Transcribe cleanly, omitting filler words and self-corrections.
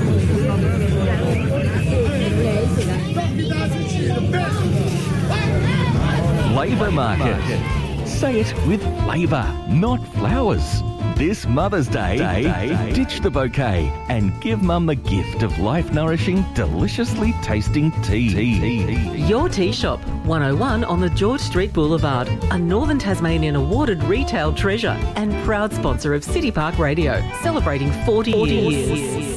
Labour Market. Say it with flavour, not flowers. This Mother's Day, ditch the bouquet and give Mum the gift of life-nourishing, deliciously tasting tea. Your Tea Shop, 101 on the George Street Boulevard, a Northern Tasmanian awarded retail treasure and proud sponsor of City Park Radio, celebrating 40 years.